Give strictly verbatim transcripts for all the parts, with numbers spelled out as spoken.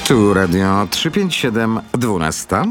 Tu Radio trzysta pięćdziesiąt siedem, dwunasta.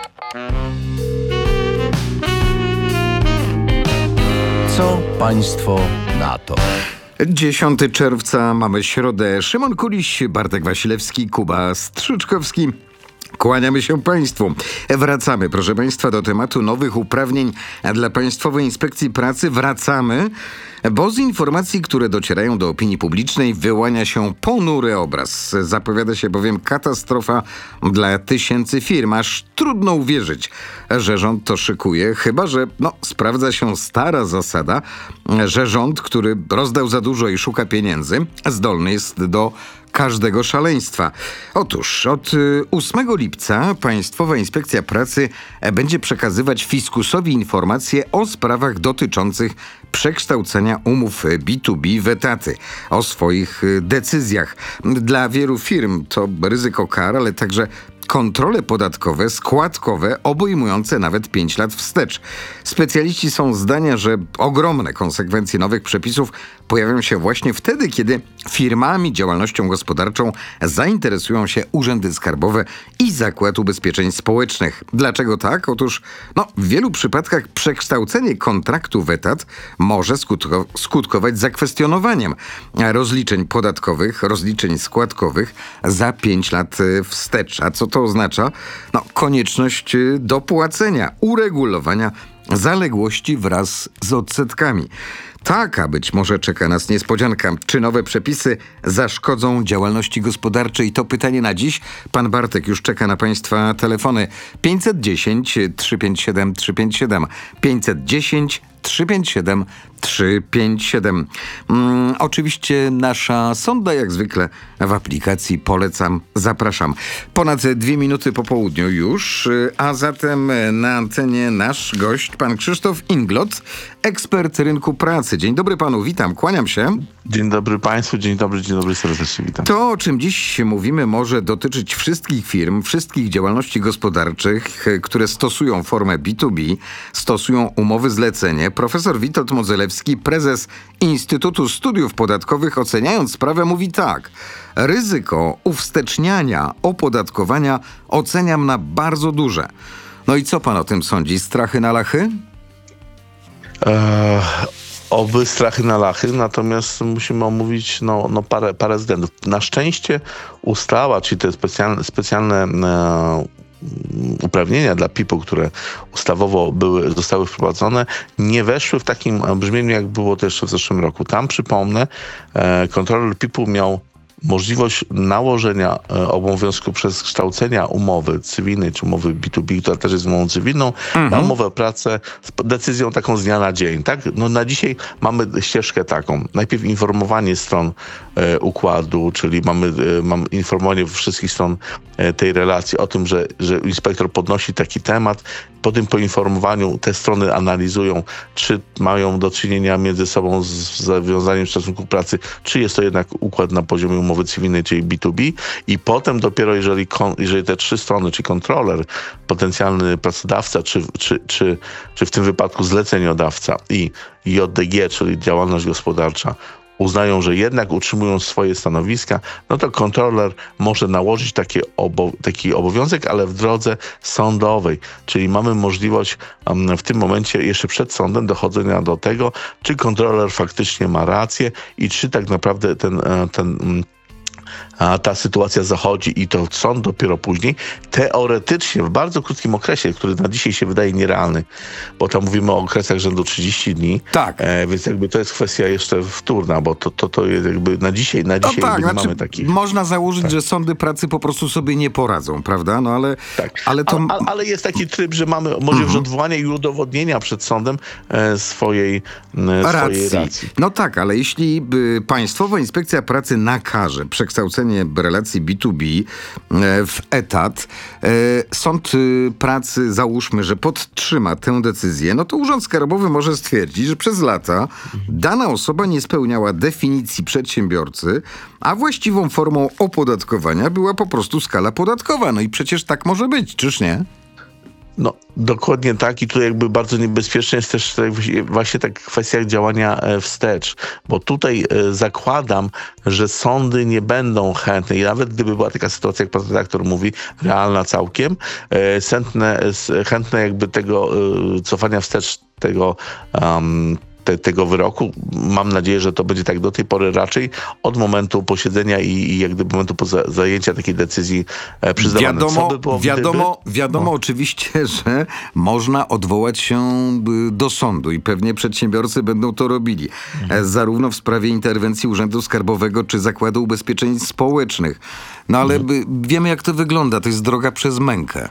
Co państwo na to? dziesiątego czerwca mamy środę. Szymon Kuliś, Bartek Wasilewski, Kuba Strzyczkowski. Kłaniamy się Państwu. Wracamy, proszę Państwa, do tematu nowych uprawnień dla Państwowej Inspekcji Pracy. Wracamy, bo z informacji, które docierają do opinii publicznej, wyłania się ponury obraz. Zapowiada się bowiem katastrofa dla tysięcy firm. Aż trudno uwierzyć, że rząd to szykuje, chyba że no, sprawdza się stara zasada, że rząd, który rozdał za dużo i szuka pieniędzy, zdolny jest do każdego szaleństwa. Otóż od ósmego lipca Państwowa Inspekcja Pracy będzie przekazywać fiskusowi informacje o sprawach dotyczących przekształcenia umów B dwa B w etaty, o swoich decyzjach. Dla wielu firm to ryzyko kar, ale także kontrole podatkowe, składkowe, obejmujące nawet pięć lat wstecz. Specjaliści są zdania, że ogromne konsekwencje nowych przepisów pojawią się właśnie wtedy, kiedy firmami, działalnością gospodarczą zainteresują się urzędy skarbowe i Zakład Ubezpieczeń Społecznych. Dlaczego tak? Otóż no, w wielu przypadkach przekształcenie kontraktu w etat może skutko- skutkować zakwestionowaniem rozliczeń podatkowych, rozliczeń składkowych za pięć lat wstecz. A co to oznacza? No, konieczność dopłacenia, uregulowania zaległości wraz z odsetkami. Taka być może czeka nas niespodzianka. Czy nowe przepisy zaszkodzą działalności gospodarczej? To pytanie na dziś. Pan Bartek już czeka na Państwa telefony. pięćset dziesięć, trzysta pięćdziesiąt siedem, trzysta pięćdziesiąt siedem. pięćset dziesięć, trzysta pięćdziesiąt siedem, trzysta pięćdziesiąt siedem. Mm, oczywiście nasza sonda jak zwykle w aplikacji. Polecam, zapraszam. Ponad dwie minuty po południu już, a zatem na antenie nasz gość, pan Krzysztof Inglot, ekspert rynku pracy. Dzień dobry panu, witam, kłaniam się. Dzień dobry państwu, dzień dobry, dzień dobry, serdecznie witam. To, o czym dziś mówimy, może dotyczyć wszystkich firm, wszystkich działalności gospodarczych, które stosują formę B dwa B, stosują umowy zlecenie. Profesor Witold Modzelewski, prezes Instytutu Studiów Podatkowych, oceniając sprawę, mówi tak: ryzyko uwsteczniania opodatkowania oceniam na bardzo duże. No i co pan o tym sądzi? Strachy na lachy? Eee, oby strachy na lachy, natomiast musimy omówić no, no parę, parę względów. Na szczęście ustawa, czyli te specjalne, specjalne e, uprawnienia dla P I P-u, które ustawowo były, zostały wprowadzone, nie weszły w takim brzmieniu, jak było to jeszcze w zeszłym roku. Tam, przypomnę, e, kontroler P I P-u miał możliwość nałożenia e, obowiązku przez kształcenia umowy cywilnej, czy umowy B dwa B, która też jest umową cywilną, mhm. na umowę o pracę z decyzją taką z dnia na dzień. Tak? No, na dzisiaj mamy ścieżkę taką. Najpierw informowanie stron e, układu, czyli mamy, e, mamy informowanie wszystkich stron e, tej relacji o tym, że, że inspektor podnosi taki temat. Po tym poinformowaniu te strony analizują, czy mają do czynienia między sobą z zawiązaniem stosunku pracy, czy jest to jednak układ na poziomie umowy cywilnej, czyli B dwa B. I potem dopiero, jeżeli, kon, jeżeli te trzy strony, czy kontroler, potencjalny pracodawca, czy, czy, czy, czy w tym wypadku zleceniodawca i J D G, czyli działalność gospodarcza, uznają, że jednak utrzymują swoje stanowiska, no to kontroler może nałożyć takie obo- taki obowiązek, ale w drodze sądowej. Czyli mamy możliwość um, w tym momencie jeszcze przed sądem dochodzenia do tego, czy kontroler faktycznie ma rację i czy tak naprawdę ten, ten um, a ta sytuacja zachodzi i to sąd dopiero później, teoretycznie w bardzo krótkim okresie, który na dzisiaj się wydaje nierealny, bo tam mówimy o okresach rzędu trzydziestu dni, tak. e, więc jakby to jest kwestia jeszcze wtórna, bo to, to, to jest jakby na dzisiaj, na dzisiaj no tak, nie znaczy, mamy takich. Można założyć, tak. że sądy pracy po prostu sobie nie poradzą, prawda? No ale, tak. ale to... Ale, ale jest taki tryb, że mamy możliwość mhm. odwołania i udowodnienia przed sądem e, swojej, e, racji. swojej racji. No tak, ale jeśli by Państwowa Inspekcja Pracy nakaże przekształcenie relacji B dwa B w etat, sąd pracy, załóżmy, że podtrzyma tę decyzję, no to Urząd Skarbowy może stwierdzić, że przez lata dana osoba nie spełniała definicji przedsiębiorcy, a właściwą formą opodatkowania była po prostu skala podatkowa. No i przecież tak może być, czyż nie? No, dokładnie tak i tutaj jakby bardzo niebezpieczne jest też właśnie ta kwestia działania wstecz, bo tutaj zakładam, że sądy nie będą chętne i nawet gdyby była taka sytuacja, jak pan redaktor mówi, realna całkiem, chętne, chętne jakby tego cofania wstecz tego um, Te, tego wyroku. Mam nadzieję, że to będzie tak do tej pory raczej od momentu posiedzenia i, i jak gdyby momentu poza, zajęcia takiej decyzji e, przyznawane. Wiadomo, by było, wiadomo, gdyby... wiadomo no. oczywiście, że można odwołać się y, do sądu i pewnie przedsiębiorcy będą to robili. Mhm. Zarówno w sprawie interwencji Urzędu Skarbowego czy Zakładu Ubezpieczeń Społecznych. No ale mhm. wiemy, jak to wygląda. To jest droga przez mękę.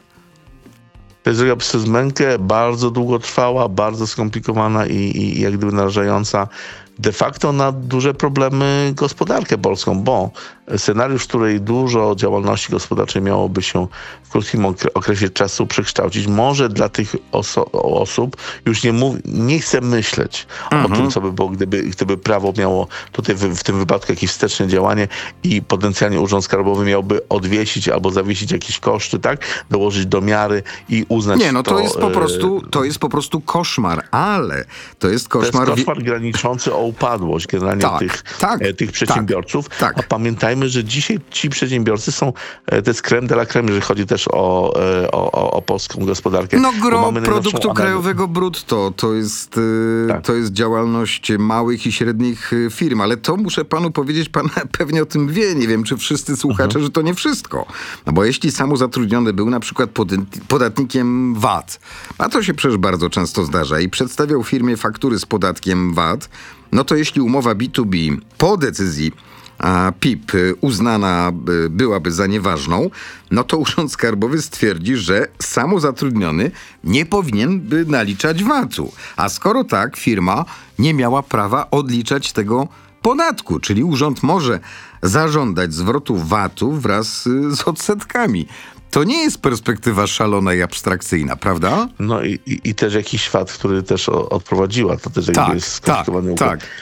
To jest droga przez mękę, bardzo długotrwała, bardzo skomplikowana i, i jak gdyby narażająca de facto na duże problemy gospodarkę polską, bo scenariusz, w której dużo działalności gospodarczej miałoby się w krótkim okresie czasu przekształcić, może dla tych oso- osób już nie mów- nie chcę myśleć mhm. o tym, co by było, gdyby, gdyby prawo miało tutaj w, w tym wypadku jakieś wsteczne działanie i potencjalnie Urząd Skarbowy miałby odwiesić albo zawiesić jakieś koszty, tak? Dołożyć do miary i uznać Nie, no to, to jest po prostu, to jest po prostu koszmar, ale to jest koszmar... To jest koszmar graniczący o upadłość generalnie tak, tych, tak, tych przedsiębiorców. Tak, tak. A pamiętajmy, że dzisiaj ci przedsiębiorcy są, to jest creme de la creme, jeżeli chodzi też o, o, o, o polską gospodarkę. No gro produktu analizę. krajowego brutto to jest, tak. to jest działalność małych i średnich firm, ale to muszę panu powiedzieć, pan pewnie o tym wie, nie wiem, czy wszyscy słuchacze, mhm. że to nie wszystko. No bo jeśli samozatrudniony był na przykład podatnikiem V A T, a to się przecież bardzo często zdarza i przedstawiał firmie faktury z podatkiem V A T, no to jeśli umowa B dwa B po decyzji a P I P uznana byłaby za nieważną, no to Urząd Skarbowy stwierdzi, że samozatrudniony nie powinien by naliczać V A T-u. A skoro tak, firma nie miała prawa odliczać tego podatku, czyli urząd może zażądać zwrotu V A T-u wraz z odsetkami. To nie jest perspektywa szalona i abstrakcyjna, prawda? No i, i, i też jakiś fakt, który też o, odprowadziła, to też jakby tak, jest skomplikowany tak, układ. tak.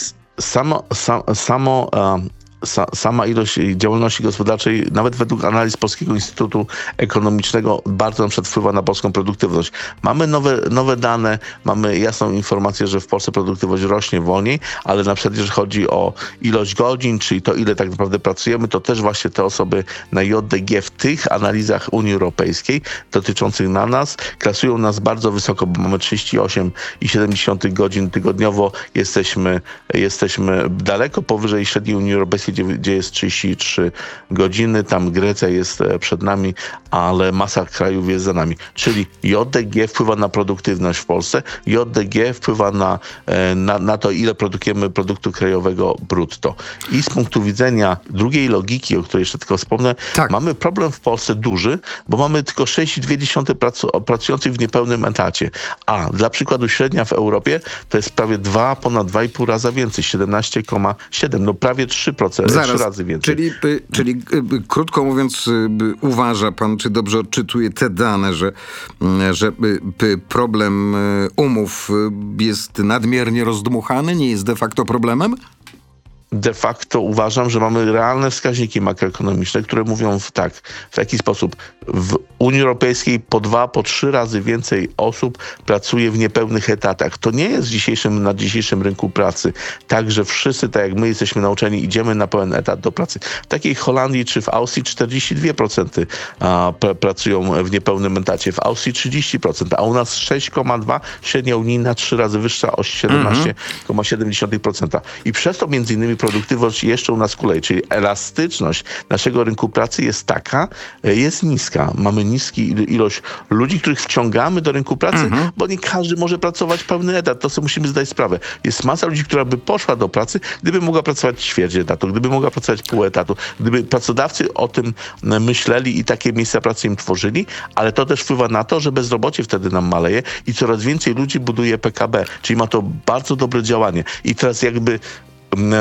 Samo, sam, samo um, sa, sama ilość działalności gospodarczej, nawet według analiz Polskiego Instytutu Ekonomicznego, bardzo na przykład wpływa na polską produktywność. Mamy nowe, nowe dane, mamy jasną informację, że w Polsce produktywność rośnie wolniej, ale na przykład jeżeli chodzi o ilość godzin, czyli to, ile tak naprawdę pracujemy, to też właśnie te osoby na J D G w tych analizach Unii Europejskiej dotyczących na nas klasują nas bardzo wysoko, bo mamy trzydzieści osiem i siedem dziesiątych godzin tygodniowo. Jesteśmy, jesteśmy daleko powyżej średniej Unii Europejskiej, Gdzie, gdzie jest trzydzieści trzy godziny, tam Grecja jest przed nami, ale masa krajów jest za nami. Czyli J D G wpływa na produktywność w Polsce, J D G wpływa na, na, na to, ile produkujemy produktu krajowego brutto. I z punktu widzenia drugiej logiki, o której jeszcze tylko wspomnę, tak. mamy problem w Polsce duży, bo mamy tylko sześć przecinek dwa pracu- pracujących w niepełnym etacie. A dla przykładu średnia w Europie to jest prawie dwa, ponad dwa i pół raza więcej, siedemnaście przecinek siedem, no prawie trzy procent. Zaraz, trzy razy więcej. Czyli, y, czyli y, krótko mówiąc, y, uważa pan, czy dobrze odczytuje te dane, że, y, że y, problem y, umów y, jest nadmiernie rozdmuchany, nie jest de facto problemem? De facto uważam, że mamy realne wskaźniki makroekonomiczne, które mówią w tak, w jaki sposób w Unii Europejskiej po dwa, po trzy razy więcej osób pracuje w niepełnych etatach. To nie jest w dzisiejszym, na dzisiejszym rynku pracy tak, że wszyscy, tak jak my jesteśmy nauczeni, idziemy na pełen etat do pracy. W takiej Holandii czy w Austrii czterdzieści dwa procent a, pr- pracują w niepełnym etacie, w Austrii trzydzieści procent, a u nas sześć przecinek dwa, średnia unijna trzy razy wyższa o siedemnaście przecinek siedem procent. I przez to między innymi produktywność jeszcze u nas kuleje, czyli elastyczność naszego rynku pracy jest taka, jest niska. Mamy niską ilość ludzi, których wciągamy do rynku pracy, mhm. bo nie każdy może pracować pełny etat. To sobie musimy zdać sprawę. Jest masa ludzi, która by poszła do pracy, gdyby mogła pracować ćwierć etatu, gdyby mogła pracować pół etatu, gdyby pracodawcy o tym myśleli i takie miejsca pracy im tworzyli, ale to też wpływa na to, że bezrobocie wtedy nam maleje i coraz więcej ludzi buduje P K B, czyli ma to bardzo dobre działanie. I teraz jakby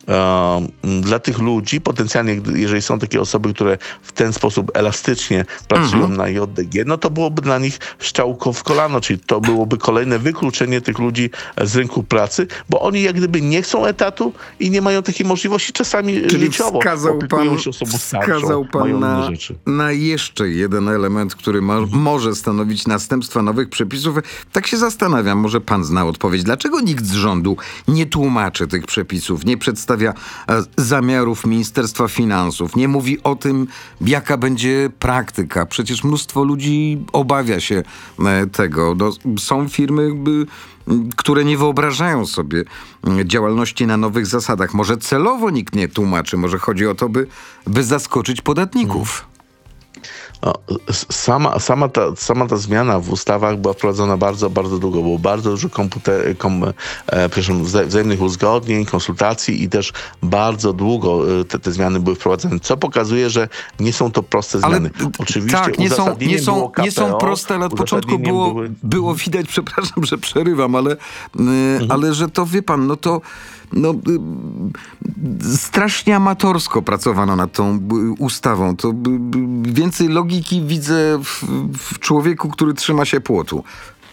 e, dla tych ludzi, potencjalnie, gdy- jeżeli są takie osoby, które w ten sposób elastycznie pracują Mhm. na J D G, no to byłoby dla nich strzałko w kolano, czyli to byłoby kolejne wykluczenie tych ludzi z rynku pracy, bo oni jak gdyby nie chcą etatu i nie mają takiej możliwości czasami Czyli życiowo. wskazał Opiekują pan, się osobą wskazał starszą, pan mają na, inne rzeczy. na jeszcze jeden element, który mo- może stanowić następstwa nowych przepisów. Tak się zastanawiam, może pan zna odpowiedź. Dlaczego nikt z rządu nie tłumaczy tych przepisów, nie przedstawia e, zamiarów Ministerstwa Finansów, nie mówi o tym, jaka będzie praktyka? Przecież mnóstwo ludzi obawia się e, tego. No, są firmy, by, które nie wyobrażają sobie mm, działalności na nowych zasadach. Może celowo nikt nie tłumaczy, może chodzi o to, by, by zaskoczyć podatników. No, s- sama, sama, ta, sama ta zmiana w ustawach była wprowadzona bardzo, bardzo długo. Było bardzo dużo komputer, kom, e, przepraszam, wza- wzajemnych uzgodnień, konsultacji i też bardzo długo e, te, te zmiany były wprowadzane, co pokazuje, że nie są to proste Ale zmiany. d- Oczywiście tak, nie są, nie, uzasadnieniem są, było nie są K P O, proste, ale od początku uzasadnieniem było, były- było widać, przepraszam, że przerywam, ale, y, ale że to, wie pan, no to no, y, strasznie amatorsko pracowano nad tą y, ustawą. To y, y, więcej logiki widzę w, w człowieku, który trzyma się płotu.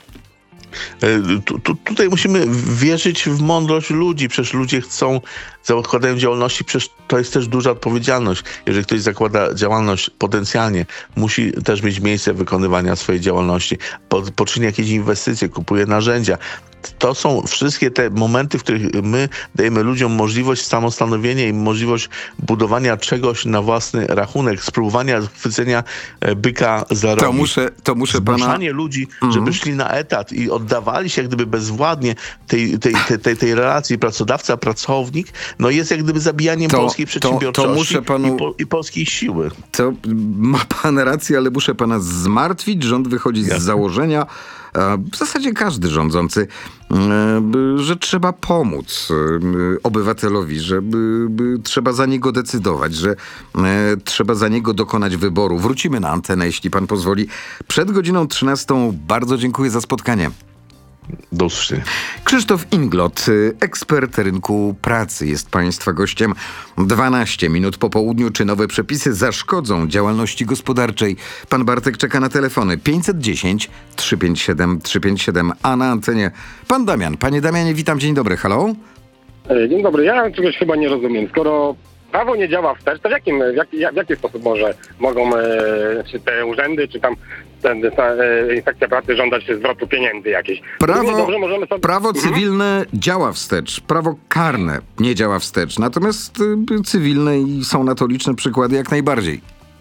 E, Tu, tu, tutaj musimy wierzyć w mądrość ludzi. Przecież ludzie chcą, zakładają działalności, przecież to jest też duża odpowiedzialność. Jeżeli ktoś zakłada działalność potencjalnie, musi też mieć miejsce wykonywania swojej działalności, po, poczyni jakieś inwestycje, kupuje narzędzia. To są wszystkie te momenty, w których my dajemy ludziom możliwość samostanowienia i możliwość budowania czegoś na własny rachunek, spróbowania chwycenia e, byka za rogi. To muszę, to muszę pana... Zmuszanie ludzi, żeby szli na etat i oddawali się jak gdyby bezwładnie tej, tej, tej, tej, tej relacji pracodawca-pracownik, no jest jak gdyby zabijaniem To- polskiej to- to przedsiębiorczości muszę panu- i, po, i polskiej siły. To ma pan rację, ale muszę pana zmartwić. Rząd wychodzi z Jasne. założenia, a w zasadzie każdy rządzący, e, by- że trzeba pomóc e, obywatelowi, że by- by trzeba za niego decydować, że e, trzeba za niego dokonać wyboru. Wrócimy na antenę, jeśli pan pozwoli. Przed godziną trzynastą bardzo dziękuję za spotkanie. Do usłyszenia. Krzysztof Inglot, y, ekspert rynku pracy, jest państwa gościem. dwanaście minut po południu. Czy nowe przepisy zaszkodzą działalności gospodarczej? Pan Bartek czeka na telefony pięćset dziesięć, trzysta pięćdziesiąt siedem, trzysta pięćdziesiąt siedem, a na antenie pan Damian. Panie Damianie, witam, dzień dobry, halo? E, Dzień dobry, ja czegoś chyba nie rozumiem. Skoro prawo nie działa wstecz, to w, jakim, w, jaki, w jaki sposób może mogą e, czy te urzędy, czy tam ten, ta e, inspekcja pracy żądać zwrotu pieniędzy jakichś? Prawo, Równie dobrze możemy sobie... prawo Mhm. cywilne działa wstecz, prawo karne nie działa wstecz, natomiast y, cywilne i są na to liczne przykłady jak najbardziej.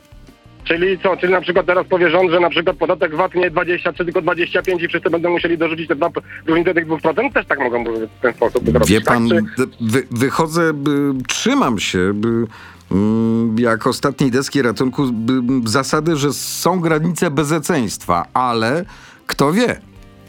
Czyli co, czyli na przykład teraz powie rząd, że na przykład podatek V A T nie dwadzieścia, czy tylko dwadzieścia pięć i wszyscy będą musieli dorzucić te dwa różnice tych dwóch procent? Też tak mogą w ten sposób zrobić, Wie tak? pan, Czy... d- wy, wychodzę, by, trzymam się, by, mm, jak ostatniej deski ratunku, by, zasady, że są granice bezeceństwa, ale kto wie?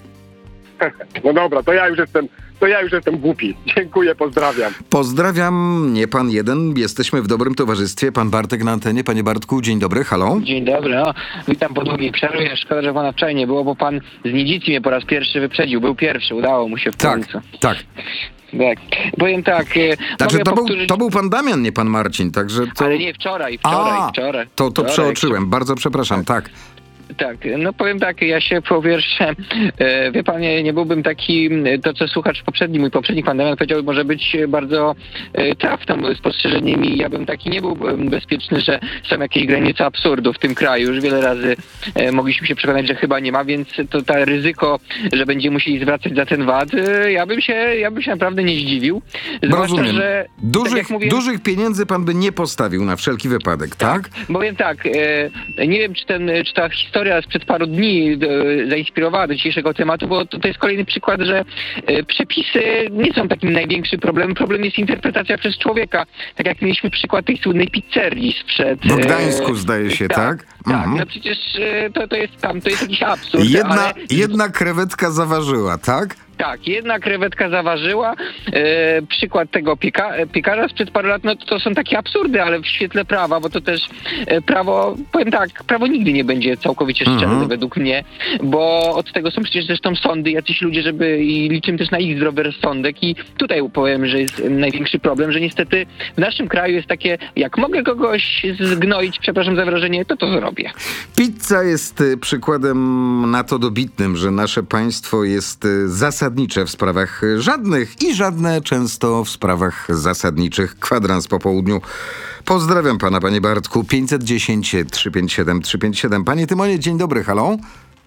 No dobra, to ja już jestem, to ja już jestem głupi. Dziękuję, pozdrawiam. Pozdrawiam, nie pan jeden, jesteśmy w dobrym towarzystwie. Pan Bartek na antenie. Panie Bartku, dzień dobry, halo? Dzień dobry, no, witam po długiej przerwie. Szkoda, że pana wczoraj nie było, bo pan z Nidzicji mnie po raz pierwszy wyprzedził. Był pierwszy, udało mu się w Tak, końcu. tak. Tak. Powiem tak, e, Znaczy, mogę to był, powtórzyć, to był pan Damian, nie pan Marcin, także to... ale nie wczoraj, wczoraj, A, wczoraj. to, to wczoraj, przeoczyłem, bardzo przepraszam, tak. Tak, no powiem tak, ja się po pierwsze, e, wie pan, nie, nie byłbym taki, to co słuchacz poprzedni, mój poprzednik pan Damian powiedział, może być bardzo e, trafną spostrzeżeniem i ja bym taki nie był em, bezpieczny, że są jakieś granice absurdu w tym kraju. Już wiele razy e, mogliśmy się przekonać, że chyba nie ma, więc to ta ryzyko, że będziemy musieli zwracać za ten V A T, e, ja bym się, ja bym się naprawdę nie zdziwił. Zwłaszcza, Rozumiem. że Dużych, tak jak mówię, dużych pieniędzy pan by nie postawił na wszelki wypadek, tak? Powiem tak, e, nie wiem, czy, ten, czy ta historia sprzed paru dni e, zainspirowała do dzisiejszego tematu, bo to, to jest kolejny przykład, że e, przepisy nie są takim największym problemem. Problem jest interpretacja przez człowieka. Tak jak mieliśmy przykład tej słynnej pizzerii sprzed... W Gdańsku zdaje się, tak? Tak, Mhm. no przecież e, to, to jest tam, to jest jakiś absurd, Jedna, ale... jedna krewetka zaważyła, tak? Tak, jedna krewetka zaważyła. E, przykład tego pieka, piekarza sprzed paru lat, no to, to są takie absurdy, ale w świetle prawa, bo to też e, prawo, powiem tak, prawo nigdy nie będzie całkowicie szczere Mhm. według mnie, bo od tego są przecież zresztą sądy, jacyś ludzie, żeby i liczymy też na ich zdrowy rozsądek i tutaj powiem, że jest największy problem, że niestety w naszym kraju jest takie, jak mogę kogoś zgnoić, przepraszam za wrażenie, to to zrobię. Pizza jest y, przykładem na to dobitnym, że nasze państwo jest y, zasadnicze w sprawach y, żadnych i żadne często w sprawach zasadniczych. Kwadrans po południu. Pozdrawiam pana, panie Bartku. pięćset dziesięć, trzysta pięćdziesiąt siedem, trzysta pięćdziesiąt siedem. Panie Tymonie, dzień dobry, halo?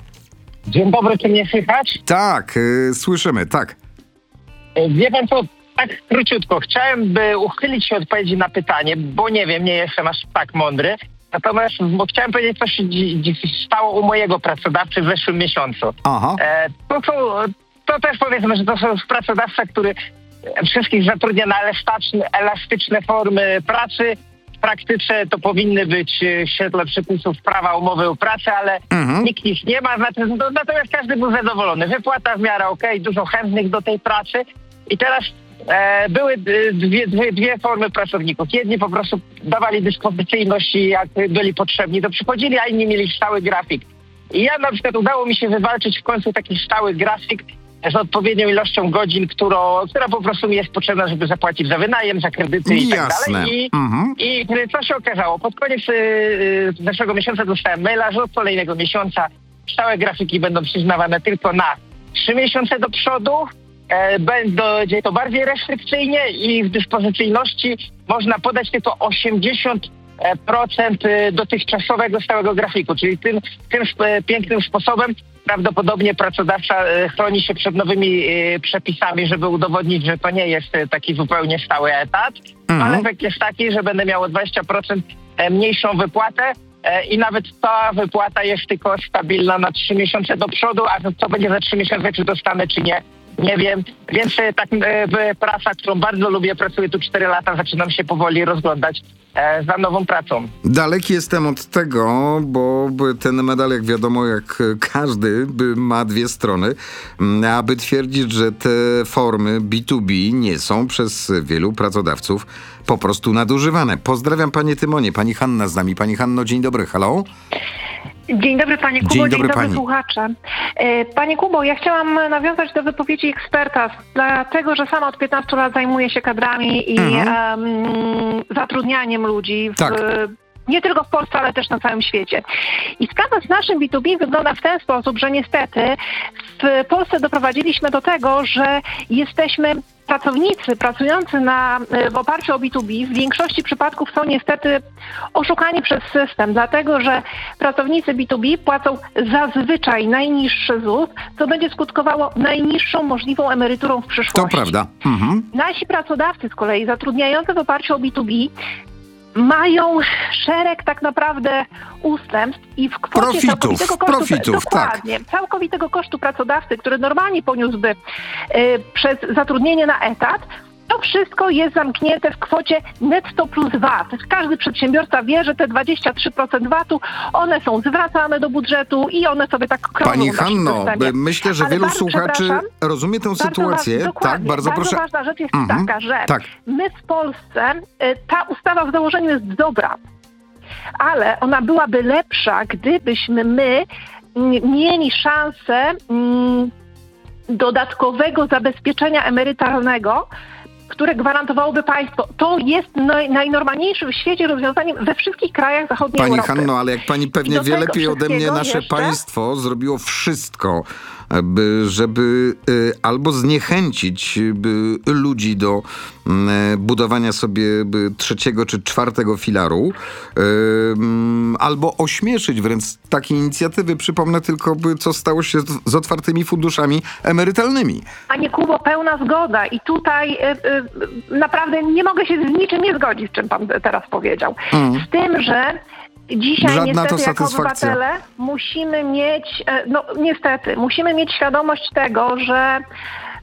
Dzień dobry, czy mnie słychać? Tak, y, słyszymy, tak. E, Wie pan co, tak króciutko, chciałem by uchylić się odpowiedzi na pytanie, bo nie wiem, nie jestem aż tak mądry. Natomiast bo chciałem powiedzieć, co się dzi- dzi- stało u mojego pracodawcy w zeszłym miesiącu. Aha. E, to, są, to też powiedzmy, że to są pracodawca, który wszystkich zatrudnia na elastyczne, elastyczne formy pracy. W praktyce to powinny być e, w świetle przepisów prawa umowy o pracę, ale Mhm. nikt ich nie ma, znaczy, no, natomiast każdy był zadowolony. Wypłata w miarę okej, dużo chętnych do tej pracy. I teraz e, były d- dwie, dwie, dwie formy pracowników. Jedni po prostu dawali dyspozycyjność i jak byli potrzebni, to przychodzili, a inni mieli stały grafik. I ja na przykład udało mi się wywalczyć w końcu taki stały grafik z odpowiednią ilością godzin, którą, która po prostu mi jest potrzebna, żeby zapłacić za wynajem, za kredyty i tak Jasne. dalej. I, Mhm. I co się okazało? Pod koniec y, y, zeszłego miesiąca dostałem maila, że od kolejnego miesiąca stałe grafiki będą przyznawane tylko na trzy miesiące do przodu. E, będzie to bardziej restrykcyjnie i w dyspozycyjności można podać tylko osiemdziesiąt procent dotychczasowego stałego grafiku, czyli tym, tym sp- pięknym sposobem prawdopodobnie pracodawca e, chroni się przed nowymi e, przepisami, żeby udowodnić, że to nie jest e, taki zupełnie stały etat, Mhm. ale efekt jest taki, że będę miał o dwadzieścia procent e, mniejszą wypłatę e, i nawet ta wypłata jest tylko stabilna na trzy miesiące do przodu, a co będzie za trzy miesiące, czy dostanę, czy nie, nie wiem. Więc e, tak e, w- praca, którą bardzo lubię, pracuję tu cztery lata, zaczynam się powoli rozglądać e, za nową pracą. Daleki jestem od tego, bo by ten medal, jak wiadomo, jak każdy, by ma dwie strony, mm, aby twierdzić, że te formy B dwa B nie są przez wielu pracodawców po prostu nadużywane. Pozdrawiam panie Tymonie. Pani Hanna z nami. Pani Hanno, dzień dobry, halo? Dzień dobry Panie Kubo, Dzień dzień dobry, dobry, pani. słuchacze. E, Panie Kubo, ja chciałam nawiązać do wypowiedzi eksperta, dlatego że sama od piętnastu lat zajmuję się kadrami i Mhm. em, zatrudnianiem ludzi w, Tak. nie tylko w Polsce, ale też na całym świecie. I sprawa z naszym B dwa B wygląda w ten sposób, że niestety w Polsce doprowadziliśmy do tego, że jesteśmy pracownicy pracujący na, w oparciu o B dwa B w większości przypadków są niestety oszukani przez system, dlatego że pracownicy B dwa B płacą zazwyczaj najniższy Z U S, co będzie skutkowało najniższą możliwą emeryturą w To przyszłości. prawda. Mhm. Nasi pracodawcy z kolei zatrudniający w oparciu o B dwa B mają szereg tak naprawdę ustępstw i w kwocie Profitów, całkowitego kosztu, profitów, tak. dokładnie, całkowitego kosztu pracodawcy, który normalnie poniósłby y, przez zatrudnienie na etat, to wszystko jest zamknięte w kwocie netto plus V A T. Każdy przedsiębiorca wie, że te dwadzieścia trzy procent V A T-u, one są zwracane do budżetu i one sobie tak krążą Pani w naszym Hanno, systemie. myślę, że Ale wielu bardzo słuchaczy przepraszam, rozumie tę Bardzo sytuację. Ważna, Tak, dokładnie. bardzo proszę. ważna rzecz jest Mhm. taka, że Tak. my w Polsce, y, ta ustawa w założeniu jest dobra, ale ona byłaby lepsza, gdybyśmy my m, mieli szansę mm, dodatkowego zabezpieczenia emerytalnego, które gwarantowałoby państwo. To jest naj, najnormalniejszym w świecie rozwiązaniem we wszystkich krajach zachodniej Pani Europy. Hanno, ale jak pani I pewnie do wie tego lepiej ode mnie, wszystkiego nasze jeszcze- państwo zrobiło wszystko, by, żeby y, albo zniechęcić by, ludzi do y, budowania sobie by, trzeciego czy czwartego filaru, y, mm, albo ośmieszyć wręcz takie inicjatywy. Przypomnę tylko, by, co stało się z, z otwartymi funduszami emerytalnymi. Panie Kubo, pełna zgoda i tutaj y, y, naprawdę nie mogę się z niczym nie zgodzić, z czym pan teraz powiedział. Mm. Z tym, że dzisiaj Żadna to niestety jako satysfakcja. obywatele musimy mieć, e, no niestety, musimy mieć świadomość tego, że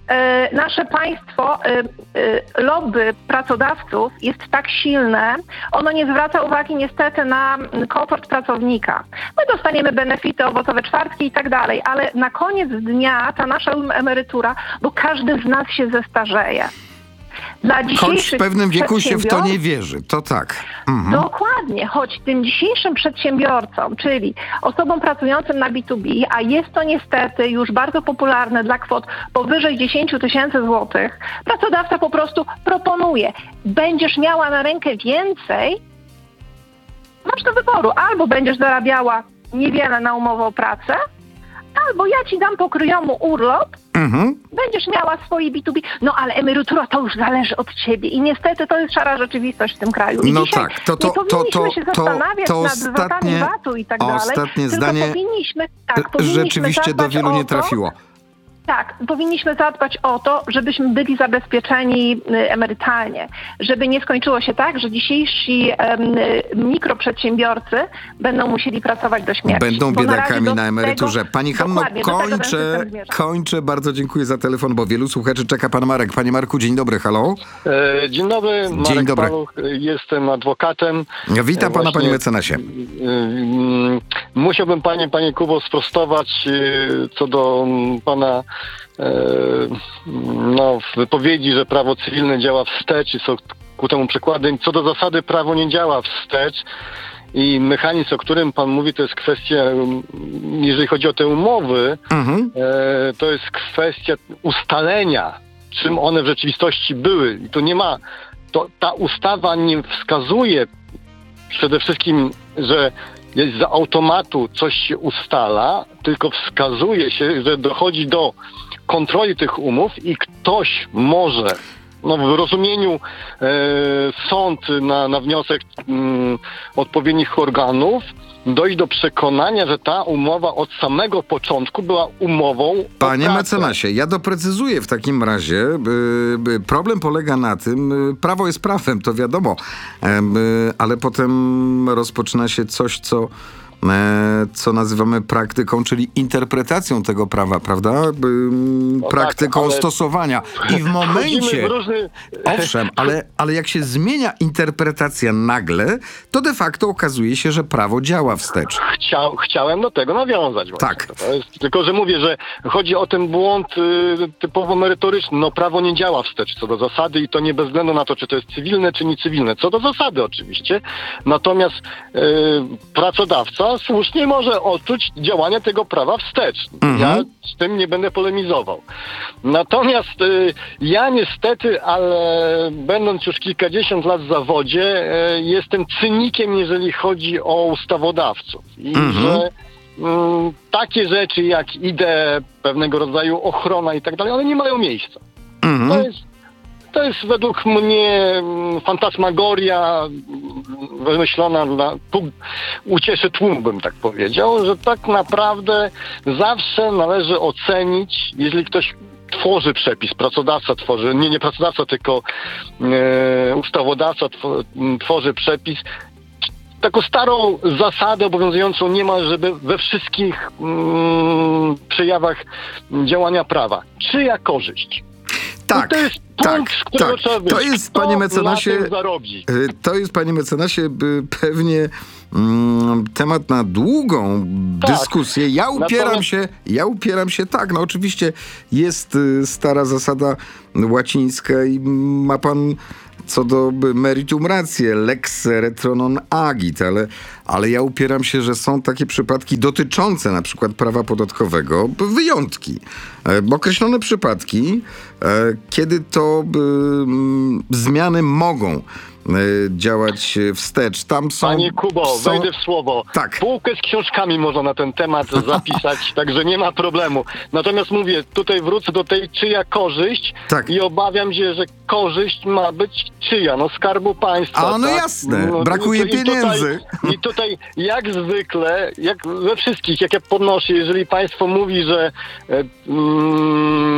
e, nasze państwo, e, e, lobby pracodawców jest tak silne, ono nie zwraca uwagi niestety na komfort pracownika. My dostaniemy benefity, owocowe czwartki i tak dalej, ale na koniec dnia ta nasza emerytura, bo każdy z nas się zestarzeje. Dla Choć w dzisiejszych pewnym wieku się w to nie przedsiębiorców- wierzy, to tak. Mhm. Dokładnie, choć tym dzisiejszym przedsiębiorcom, czyli osobom pracującym na B dwa B, a jest to niestety już bardzo popularne dla kwot powyżej dziesięć tysięcy złotych, pracodawca po prostu proponuje, będziesz miała na rękę więcej, masz do wyboru, albo będziesz zarabiała niewiele na umowę o pracę, albo ja ci dam pokryjomu urlop, Mhm. będziesz miała swoje B dwa B, no ale emerytura to już zależy od ciebie i niestety to jest szara rzeczywistość w tym kraju. I No dzisiaj tak, to- to- nie to- powinniśmy to- się to- zastanawiać to nad ostatnie- zwrotami V A T-u i tak dalej, ostatnie tylko zdanie powinniśmy, tak, powinniśmy rzeczywiście do zadbać wielu o nie to, trafiło. Tak, powinniśmy zadbać o to, żebyśmy byli zabezpieczeni y, emerytalnie, żeby nie skończyło się tak, że dzisiejsi em, y, mikroprzedsiębiorcy będą musieli pracować do śmierci. Będą Bo na razie biedakami do na emeryturze. tego- Pani Hanno, dokładnie, do tego ten kończę, system zmierza. kończę. Bardzo dziękuję za telefon, bo wielu słuchaczy czeka. Pan Marek. Panie Marku, dzień dobry, halo. E, Dzień dobry, Marek Dzień dobry. Paluch, jestem adwokatem. Witam E, pana, właśnie, panie mecenasie. mm, Musiałbym panie, panie Kubo sprostować e, co do mm, pana e, no, wypowiedzi, że prawo cywilne działa wstecz i są ku temu przykłady. Co do zasady prawo nie działa wstecz i mechanizm, o którym pan mówi, to jest kwestia, mm, jeżeli chodzi o te umowy, Mhm. e, to jest kwestia ustalenia, czym one w rzeczywistości były. I to nie ma, to ta ustawa nie wskazuje przede wszystkim, że jest z automatu coś się ustala, tylko wskazuje się, że dochodzi do kontroli tych umów i ktoś może, no w rozumieniu e, sąd na, na wniosek mm, odpowiednich organów, dojść do przekonania, że ta umowa od samego początku była umową o Panie pracę. mecenasie, ja doprecyzuję w takim razie. by- by Problem polega na tym, y, prawo jest prawem, to wiadomo, em, y, ale potem rozpoczyna się coś, co, e, co nazywamy praktyką, czyli interpretacją tego prawa, prawda? By- tak, Praktyką ale- stosowania. I w momencie... Wchodzimy w różny... Owszem, ale, ale jak się zmienia interpretacja nagle, to de facto okazuje się, że prawo działa wstecz. Chciał, chciałem do tego nawiązać. Właśnie. Tak. To jest, tylko, że mówię, że chodzi o ten błąd y, typowo merytoryczny. No prawo nie działa wstecz co do zasady i to nie bez względu na to, czy to jest cywilne, czy niecywilne. Co do zasady oczywiście. Natomiast y, pracodawca słusznie może odczuć działanie tego prawa wstecz. Mhm. Ja z tym nie będę polemizował. Natomiast y, ja niestety, ale będąc już kilkadziesiąt lat w zawodzie, y, jestem cynikiem, jeżeli chodzi o ustawodawców. I Mhm. że mm, takie rzeczy jak idee, pewnego rodzaju ochrona i tak dalej, one nie mają miejsca. To Mhm. jest, to jest według mnie mm, fantasmagoria mm, wymyślona dla tu, ucieszy tłum, bym tak powiedział, że tak naprawdę zawsze należy ocenić, jeżeli ktoś tworzy przepis, pracodawca tworzy, nie, nie pracodawca, tylko e, ustawodawca tw- tworzy przepis, taką starą zasadę obowiązującą niemal, żeby we wszystkich mm, przejawach działania prawa. Czyja korzyść? Tak, I to jest tak, punkt, z którego tak. trzeba wyjść. To jest, Kto panie mecenasie, na tym zarobi? y, to jest, panie mecenasie, by pewnie mm, temat na długą Tak. dyskusję. Ja upieram Natomiast- się, ja upieram się, tak, no oczywiście jest y, stara zasada łacińska i ma pan co do by, meritum rację, lex retro non agit, ale, ale ja upieram się, że są takie przypadki dotyczące na przykład prawa podatkowego, b- wyjątki, e, określone przypadki, e, kiedy to by, mm, zmiany mogą e, działać wstecz. Tam są... Panie Kubo, są... wejdę w słowo. Tak. Półkę z książkami można na ten temat zapisać, także nie ma problemu. Natomiast mówię, tutaj wrócę do tej czyja korzyść Tak. i obawiam się, że korzyść ma być czyja? No Skarbu Państwa. A, no tak? jasne, brakuje i, i pieniędzy. Tutaj, I tutaj jak zwykle, jak we wszystkich, jak ja podnoszę, jeżeli państwo mówi, że, e, mm,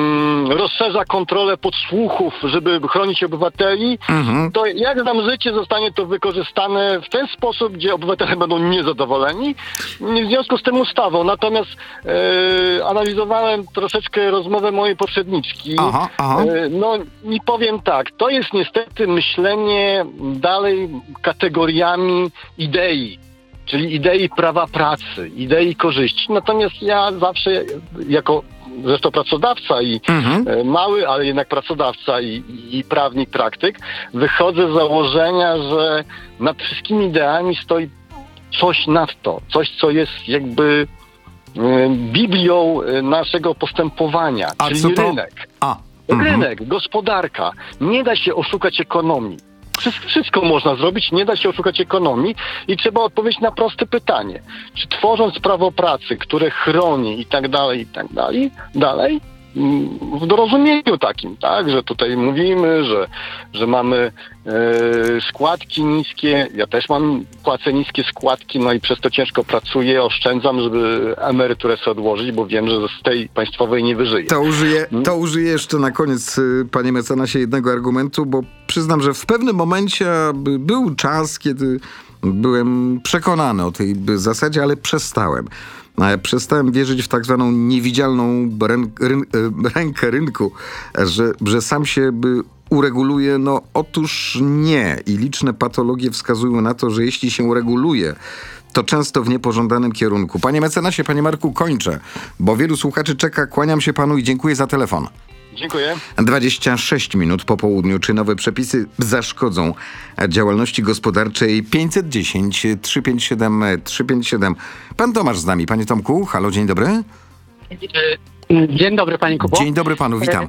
rozszerza kontrolę podsłuchów, żeby chronić obywateli, Mhm. to jak znam życie, zostanie to wykorzystane w ten sposób, gdzie obywatele będą niezadowoleni, w związku z tym ustawą. Natomiast e, analizowałem troszeczkę rozmowę mojej poprzedniczki. Aha, aha. E, no i powiem tak, to jest niestety myślenie dalej kategoriami idei, czyli idei prawa pracy, idei korzyści. Natomiast ja zawsze jako zresztą pracodawca i Mhm. e, mały, ale jednak pracodawca i, i prawnik, praktyk, wychodzę z założenia, że nad wszystkimi ideami stoi coś nadto, coś, co jest jakby e, Biblią e, naszego postępowania, A czyli co to? rynek. A. Mhm. Rynek, gospodarka. Nie da się oszukać ekonomii. Wszystko, wszystko można zrobić, nie da się oszukać ekonomii i trzeba odpowiedzieć na proste pytanie. Czy tworząc prawo pracy, które chroni i tak dalej, i tak dalej, dalej, mm, w dorozumieniu takim, tak, że tutaj mówimy, że, że mamy e, składki niskie, ja też mam, płacę niskie składki, no i przez to ciężko pracuję, oszczędzam, żeby emeryturę sobie odłożyć, bo wiem, że z tej państwowej nie wyżyję. To użyję, to użyję jeszcze na koniec, y, panie mecenasie, jednego argumentu, bo przyznam, że w pewnym momencie by- był czas, kiedy byłem przekonany o tej by zasadzie, ale przestałem. E, Przestałem wierzyć w tak zwaną niewidzialną rę, ryn, e, rękę rynku, że, że sam się by ureguluje. No otóż nie. I liczne patologie wskazują na to, że jeśli się ureguluje, to często w niepożądanym kierunku. Panie mecenasie, panie Marku, kończę, bo wielu słuchaczy czeka. Kłaniam się panu i dziękuję za telefon. Dziękuję. dwadzieścia sześć minut po południu. Czy nowe przepisy zaszkodzą działalności gospodarczej? pięćset dziesięć, trzysta pięćdziesiąt siedem, trzysta pięćdziesiąt siedem. Pan Tomasz z nami. Panie Tomku, halo, dzień dobry. Dzień dobry, panie Kubo. Dzień dobry panu, witam.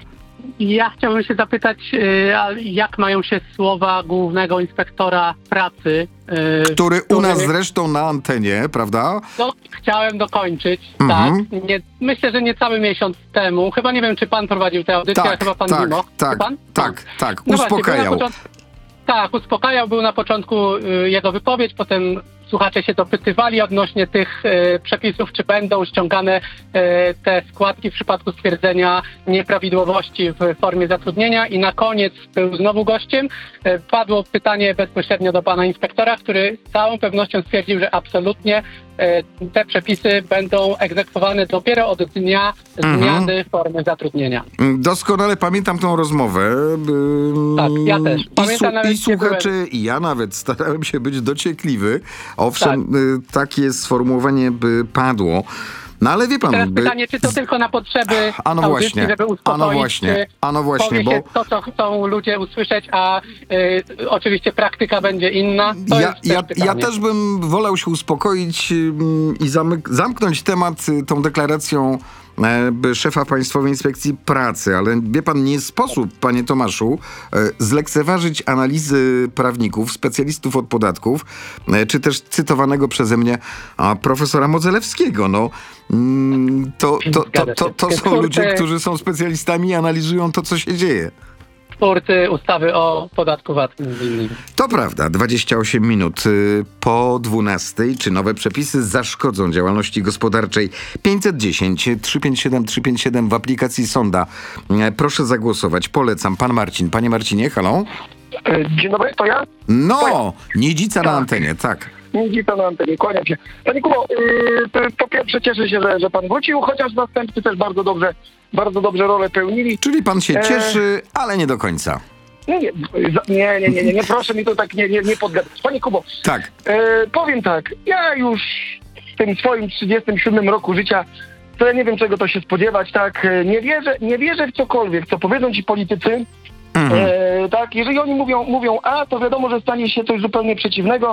Ja chciałbym się zapytać, y, a jak mają się słowa głównego inspektora pracy, y, Który u nas zresztą na antenie, prawda? no, chciałem dokończyć, Mhm. tak. Nie, myślę, że niecały miesiąc temu, chyba nie wiem, czy pan prowadził tę audycję, Tak, a chyba pan tak, Dimo. tak, Czy pan? tak, tak. No właśnie, był Uspokajał. na początku, tak, uspokajał, był na początku y, jego wypowiedź, potem słuchacze się dopytywali odnośnie tych y, przepisów, czy będą ściągane y, te składki w przypadku stwierdzenia nieprawidłowości w formie zatrudnienia i na koniec był znowu gościem. Y, padło pytanie bezpośrednio do pana inspektora, który z całą pewnością stwierdził, że absolutnie y, te przepisy będą egzekwowane dopiero od dnia Mhm. zmiany formy zatrudnienia. Doskonale pamiętam tą rozmowę. Ym, Tak, ja też. I, Pamiętam su- nawet, I gdzie słuchacze, i ja nawet starałem się być dociekliwy. Owszem, y, takie sformułowanie by padło. No ale wie pan... Teraz by... pytanie, czy to tylko na potrzeby A no audycji, właśnie, żeby a no uspokoić, właśnie, czy a no właśnie, powie bo- się to, co chcą ludzie usłyszeć, a y, oczywiście praktyka będzie inna. To Ja, jest też ja, ja pytanie. też bym wolał się uspokoić ym, i zamyk- zamknąć temat y, tą deklaracją e, by szefa Państwowej Inspekcji Pracy, ale wie pan, nie sposób, panie Tomaszu, e, zlekceważyć analizy prawników, specjalistów od podatków, e, czy też cytowanego przeze mnie a, profesora Modzelewskiego. No, mm, to, to, to, to, to są ludzie, którzy są specjalistami i analizują to, co się dzieje. Twórcy ustawy o podatku V A T między innymi. To prawda, dwadzieścia osiem minut y, po dwunastej. Czy nowe przepisy zaszkodzą działalności gospodarczej? pięćset dziesięć, trzysta pięćdziesiąt siedem, trzysta pięćdziesiąt siedem w aplikacji Sonda. E, Proszę zagłosować. Polecam. Pan Marcin. Panie Marcinie, halo? E, Dzień dobry, to ja? No, Niedzica na Tak. antenie, tak. Nie to na antenie, kłaniam się. Panie Kubo, yy, to, po pierwsze cieszę się, że, że pan wrócił, chociaż następcy też bardzo dobrze, bardzo dobrze rolę pełnili. Czyli pan się E, cieszy, ale nie do końca. Nie, nie, za- nie, nie, nie, nie, nie proszę mi tu tak nie, nie, nie podgadać. Panie Kubo, Tak. e, powiem tak, ja już w tym swoim trzydziestym siódmym roku życia, to ja nie wiem czego to się spodziewać, tak, e, nie wierzę, nie wierzę w cokolwiek, co powiedzą ci politycy, Mhm. e, tak, jeżeli oni mówią, mówią A, to wiadomo, że stanie się coś zupełnie przeciwnego.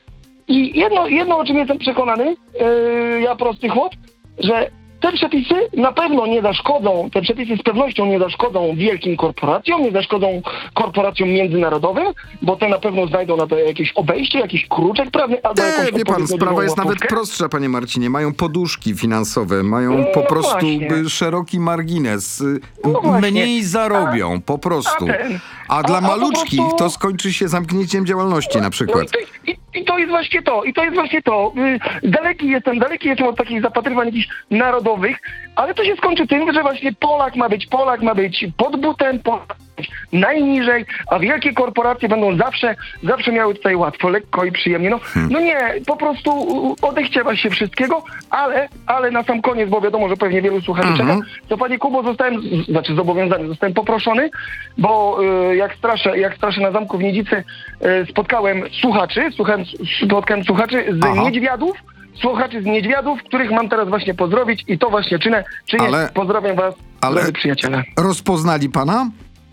I jedno, jedno o czym jestem przekonany, yy, ja prosty chłop, że te przepisy na pewno nie zaszkodzą, te przepisy z pewnością nie zaszkodzą wielkim korporacjom, nie zaszkodzą korporacjom międzynarodowym, bo te na pewno znajdą na to jakieś obejście, jakiś kruczek prawny, albo Nie, jakąś wie pan, odpowiednio sprawa dużą jest nawet łapówkę. prostsza, panie Marcinie. Mają poduszki finansowe, mają No po prostu właśnie. by szeroki margines. y, No właśnie. Mniej zarobią, po prostu. a ten- A dla a- a po maluczkich prostu- to skończy się zamknięciem działalności na No i przykład. to, i, I to jest właśnie to, i to jest właśnie to. Yy, Daleki jestem, daleki jestem od takich zapatrywań jakichś narodowych, umowy, ale to się skończy tym, że właśnie Polak ma być Polak, ma być pod butem, Polak ma być najniżej, a wielkie korporacje będą zawsze, zawsze miały tutaj łatwo, lekko i przyjemnie. No, no nie, po prostu odechciewa się wszystkiego, ale, ale na sam koniec, bo wiadomo, że pewnie wielu słuchaczy Mhm. czeka, to panie Kubo, zostałem, z- znaczy zobowiązany, zostałem poproszony, bo y, jak straszę, jak straszę na Zamku w Nidzicy, y, spotkałem słuchaczy, słuchałem, spotkałem słuchaczy z Aha. Niedźwiadów, słuchaczy z Niedźwiadów, których mam teraz właśnie pozdrowić i to właśnie czynę. Czynię, Ale- pozdrawiam was, ale- drodzy przyjaciele. Rozpoznali pana?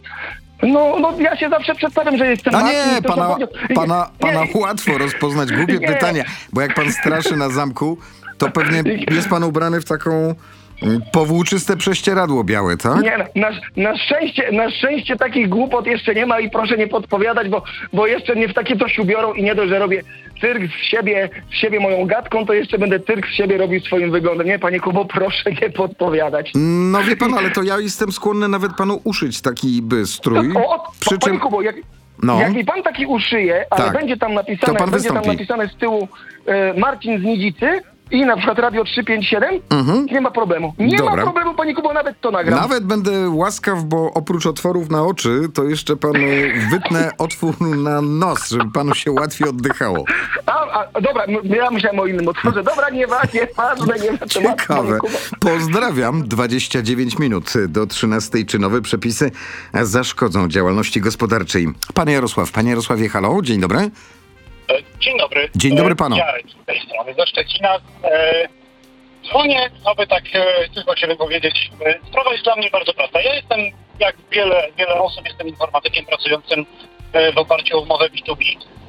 No, no ja się zawsze przedstawiam, że jestem A Marcin nie, i to, co pana, powiedział- pana, Nie, pana nie, łatwo rozpoznać. Głupie Nie. pytanie, bo jak pan straszy na zamku, to pewnie jest pan ubrany w taką mm, powłóczyste prześcieradło białe, tak? Nie, na, na, szczęście, na szczęście takich głupot jeszcze nie ma i proszę nie podpowiadać, bo, bo jeszcze nie w takie coś ubiorą i nie dość, że robię cyrk z siebie, z siebie moją gadką, to jeszcze będę cyrk z siebie robił swoim wyglądem. Nie, panie Kubo, proszę nie podpowiadać. No wie pan, ale to ja jestem skłonny nawet panu uszyć taki by strój. O, Przy panie czym... Kubo, jak, No. jak mi pan taki uszyje, ale Tak. będzie tam To napisane, pan będzie tam wystąpi. napisane z tyłu e, Marcin z Nidzicy i na przykład Radio trzysta pięćdziesiąt siedem, Mhm. nie ma problemu. Nie Dobra. ma problemu, panie Kubo, nawet to nagram. Nawet będę łaskaw, bo oprócz otworów na oczy, to jeszcze panu wytnę otwór na nos, żeby panu się łatwiej oddychało. A, a, dobra, m- ja myślałem o innym otworze. Dobra, nie ma, nie ważne, nie ma tematu, Ciekawe. panie Kubo. Pozdrawiam. dwadzieścia dziewięć minut do trzynastej. Czy nowe przepisy zaszkodzą działalności gospodarczej? Panie Jarosław, panie Jarosławie, halo, dzień dobry. Dzień dobry. Dzień dobry panu. Jarek z tej strony, ze Szczecina. E, dzwonię, aby tak e, tylko się wypowiedzieć. E, sprawa jest dla mnie bardzo prosta. Ja jestem, jak wiele, wiele osób, jestem informatykiem pracującym e, w oparciu o umowę B dwa B.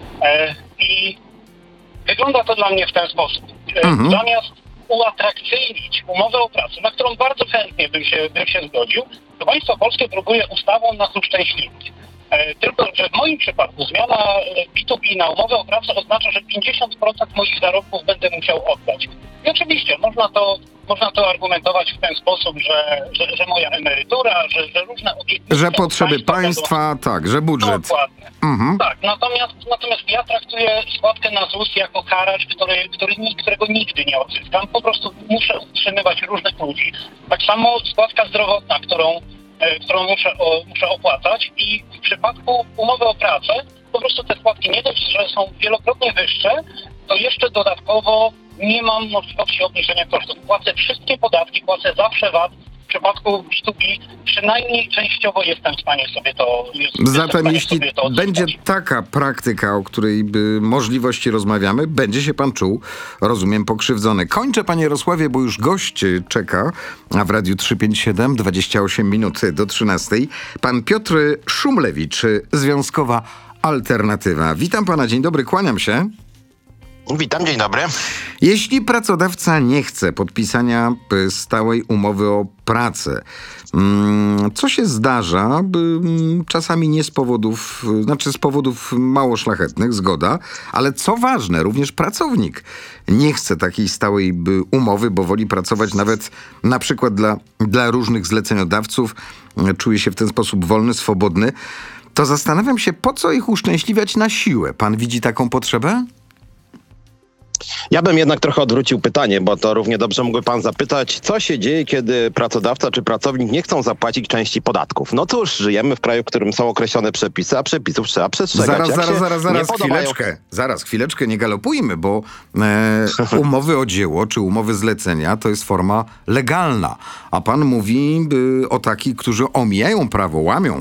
E, I wygląda to dla mnie w ten sposób. E, Mhm. Zamiast uatrakcyjnić umowę o pracę, na którą bardzo chętnie bym się, bym się zgodził, to państwo polskie próbuje ustawą nas uszczęśliwić. E, Tylko, że w moim przypadku zmiana e, B dwa B na umowę o pracę oznacza, że pięćdziesiąt procent moich zarobków będę musiał oddać. I oczywiście można to, można to argumentować w ten sposób, że, że, że moja emerytura, że, że różne obietnice... Że od potrzeby państwa, tak, że budżet. Dokładnie. Mhm. Tak, natomiast, natomiast ja traktuję składkę na Z U S jako haracz, który, który, ni- którego nigdy nie odzyskam. Po prostu muszę utrzymywać różnych ludzi. Tak samo składka zdrowotna, którą, e, którą muszę, o, muszę opłacać i w przypadku umowy o pracę po prostu te składki nie dość, że są wielokrotnie wyższe, to jeszcze dodatkowo nie mam możliwości obniżenia kosztów. Płacę wszystkie podatki, płacę zawsze V A T. W przypadku B dwa B przynajmniej częściowo jestem w stanie sobie to jestem w Zatem stanie jeśli sobie to odzyskać. będzie taka praktyka, o której by możliwości rozmawiamy, będzie się pan czuł, rozumiem, pokrzywdzony. Kończę, panie Jarosławie, bo już gość czeka, a w Radiu trzysta pięćdziesiąt siedem, dwadzieścia osiem minut do trzynastej. Pan Piotr Szumlewicz, Związkowa Alternatywa. Witam pana, dzień dobry, kłaniam się. Witam, dzień dobry. Jeśli pracodawca nie chce podpisania y, stałej umowy o pracę, mm, co się zdarza, by, mm, czasami nie z powodów, y, znaczy z powodów mało szlachetnych, zgoda, ale co ważne, również pracownik nie chce takiej stałej by, umowy, bo woli pracować nawet na przykład dla, dla różnych zleceniodawców, y, czuje się w ten sposób wolny, swobodny, to zastanawiam się, po co ich uszczęśliwiać na siłę. Pan widzi taką potrzebę? Ja bym jednak trochę odwrócił pytanie, bo to równie dobrze mógłby pan zapytać, co się dzieje, kiedy pracodawca czy pracownik nie chcą zapłacić części podatków. No cóż, żyjemy w kraju, w którym są określone przepisy, a przepisów trzeba przestrzegać. Zaraz, Jak zaraz, się zaraz, nie zaraz, podobają- chwileczkę. Zaraz, chwileczkę, nie galopujmy, bo e, umowy o dzieło czy umowy zlecenia to jest forma legalna. A pan mówi y, o takich, którzy omijają prawo, łamią.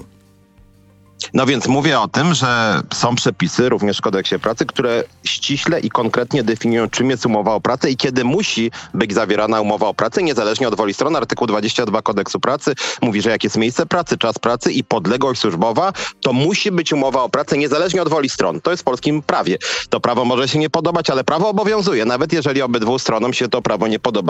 No więc mówię o tym, że są przepisy, również w kodeksie pracy, które ściśle i konkretnie definiują, czym jest umowa o pracę i kiedy musi być zawierana umowa o pracę, niezależnie od woli strony. Artykuł dwadzieścia dwa kodeksu pracy mówi, że jak jest miejsce pracy, czas pracy i podległość służbowa, to musi być umowa o pracę niezależnie od woli stron. To jest w polskim prawie. To prawo może się nie podobać, ale prawo obowiązuje, nawet jeżeli obydwu stronom się to prawo nie podoba.